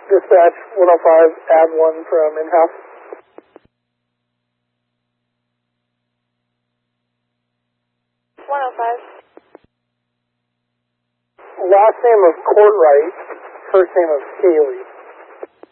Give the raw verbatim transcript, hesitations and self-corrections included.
Dispatch one oh five, add one from in-house. one oh five. Last name of Courtwright, first name of Staley.